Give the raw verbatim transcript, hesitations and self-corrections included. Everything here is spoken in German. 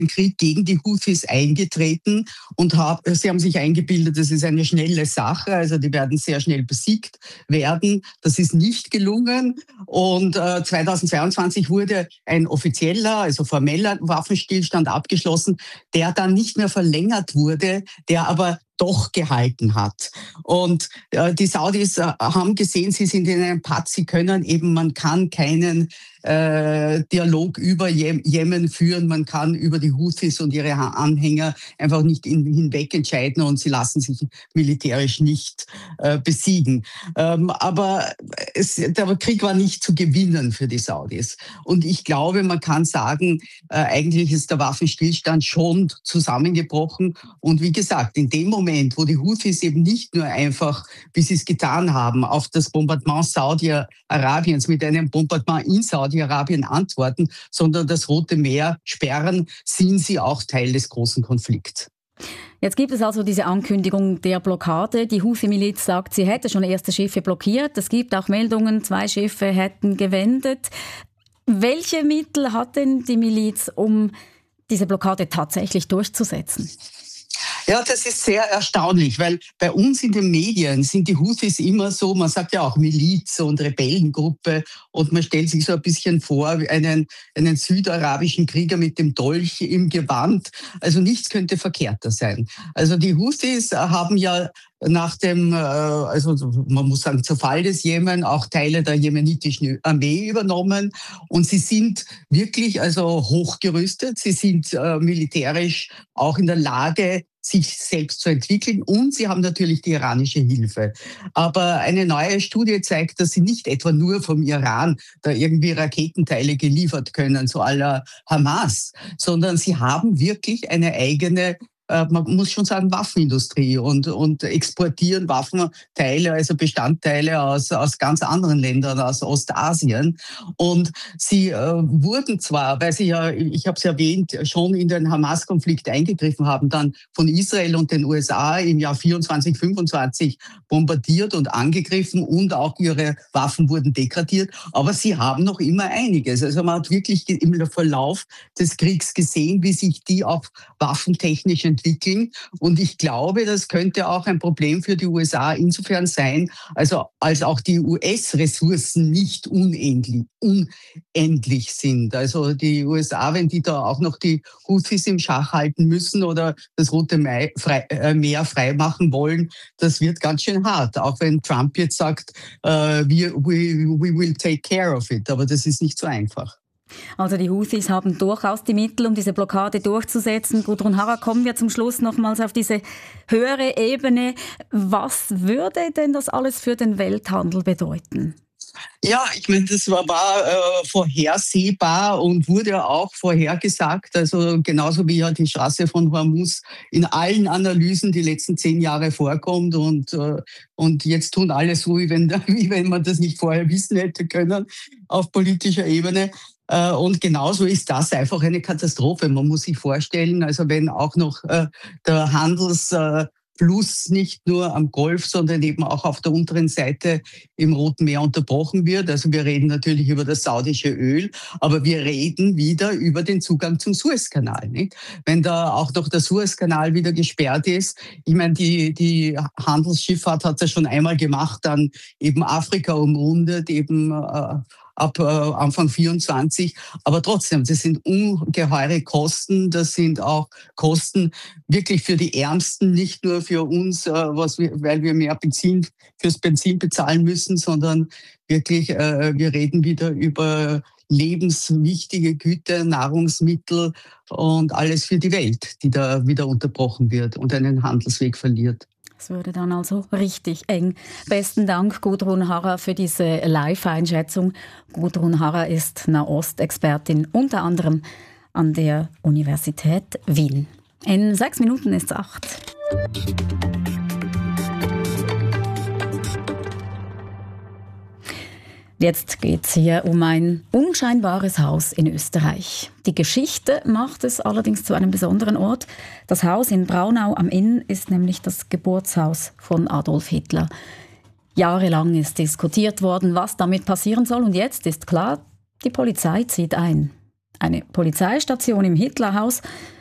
Krieg gegen die Houthis eingetreten und hab, sie haben sich eingebildet, das ist eine schnelle Sache, also die werden sehr schnell besiegt werden. Das ist nicht gelungen und äh, zweitausendzweiundzwanzig wurde ein offizieller, also formeller Waffenstillstand abgeschlossen, der dann nicht mehr verlängert wurde, der aber doch gehalten hat. Und äh, die Saudis äh, haben gesehen, sie sind in einem Patt, sie können eben, man kann keinen äh, Dialog über Jemen führen, man kann über die Houthis und ihre Anhänger einfach nicht in, hinweg entscheiden und sie lassen sich militärisch nicht äh, besiegen. Ähm, aber es, der Krieg war nicht zu gewinnen für die Saudis. Und ich glaube, man kann sagen, äh, eigentlich ist der Waffenstillstand schon zusammengebrochen. Und wie gesagt, in dem Moment, wo die Houthis eben nicht nur einfach, wie sie es getan haben, auf das Bombardement Saudi-Arabiens mit einem Bombardement in Saudi-Arabien antworten, sondern das Rote Meer sperren, sind sie auch Teil des großen Konflikts. Jetzt gibt es also diese Ankündigung der Blockade. Die Houthi-Miliz sagt, sie hätte schon erste Schiffe blockiert. Es gibt auch Meldungen, zwei Schiffe hätten gewendet. Welche Mittel hat denn die Miliz, um diese Blockade tatsächlich durchzusetzen? Ja, das ist sehr erstaunlich, weil bei uns in den Medien sind die Houthis immer so, man sagt ja auch Miliz und Rebellengruppe und man stellt sich so ein bisschen vor, einen, einen südarabischen Krieger mit dem Dolch im Gewand. Also nichts könnte verkehrter sein. Also die Houthis haben ja nach dem, also man muss sagen, Zerfall des Jemen auch Teile der jemenitischen Armee übernommen und sie sind wirklich also hochgerüstet. Sie sind äh, militärisch auch in der Lage, sich selbst zu entwickeln und sie haben natürlich die iranische Hilfe. Aber eine neue Studie zeigt, dass sie nicht etwa nur vom Iran da irgendwie Raketenteile geliefert können, so à la Hamas, sondern sie haben wirklich eine eigene, man muss schon sagen, Waffenindustrie und, und exportieren Waffenteile, also Bestandteile aus, aus ganz anderen Ländern, aus Ostasien. Und sie äh, wurden zwar, weil sie ja, ich habe es erwähnt, schon in den Hamas-Konflikt eingegriffen haben, dann von Israel und den U S A im Jahr vierundzwanzig, fünfundzwanzig bombardiert und angegriffen und auch ihre Waffen wurden degradiert. Aber sie haben noch immer einiges. Also man hat wirklich im Verlauf des Kriegs gesehen, wie sich die auch waffentechnisch entwickeln. Und ich glaube, das könnte auch ein Problem für die U S A insofern sein, also als auch die U S-Ressourcen nicht unendlich, unendlich sind. Also die U S A, wenn die da auch noch die Houthis im Schach halten müssen oder das Rote Meer frei, äh, Meer freimachen wollen, das wird ganz schön hart. Auch wenn Trump jetzt sagt, uh, we, we, we will take care of it. Aber das ist nicht so einfach. Also die Houthis haben durchaus die Mittel, um diese Blockade durchzusetzen. Gudrun Harra, kommen wir zum Schluss nochmals auf diese höhere Ebene. Was würde denn das alles für den Welthandel bedeuten? Ja, ich meine, das war, war äh, vorhersehbar und wurde auch vorhergesagt. Also genauso wie ja die Straße von Hormuz in allen Analysen die letzten zehn Jahre vorkommt. Und, äh, und jetzt tun alle so, wie wenn, wie wenn man das nicht vorher wissen hätte können auf politischer Ebene. Und genauso ist das einfach eine Katastrophe. Man muss sich vorstellen, also wenn auch noch äh, der Handelsfluss nicht nur am Golf, sondern eben auch auf der unteren Seite im Roten Meer unterbrochen wird. Also wir reden natürlich über das saudische Öl, aber wir reden wieder über den Zugang zum Suezkanal. Nicht? Wenn da auch noch der Suezkanal wieder gesperrt ist, ich meine, die, die Handelsschifffahrt hat das schon einmal gemacht, dann eben Afrika umrundet, eben äh, ab äh, Anfang vierundzwanzig. Aber trotzdem, das sind ungeheure Kosten. Das sind auch Kosten wirklich für die Ärmsten, nicht nur für uns, äh, was wir, weil wir mehr Benzin fürs Benzin bezahlen müssen, sondern wirklich, äh, wir reden wieder über lebenswichtige Güter, Nahrungsmittel und alles für die Welt, die da wieder unterbrochen wird und einen Handelsweg verliert. Es würde dann also richtig eng. Besten Dank, Gudrun Harra, für diese Live-Einschätzung. Gudrun Harra ist Nahost-Expertin, unter anderem an der Universität Wien. In sechs Minuten ist es acht. Jetzt geht es hier um ein unscheinbares Haus in Österreich. Die Geschichte macht es allerdings zu einem besonderen Ort. Das Haus in Braunau am Inn ist nämlich das Geburtshaus von Adolf Hitler. Jahrelang ist diskutiert worden, was damit passieren soll. Und jetzt ist klar, die Polizei zieht ein. eine Polizeistation im Hitlerhaus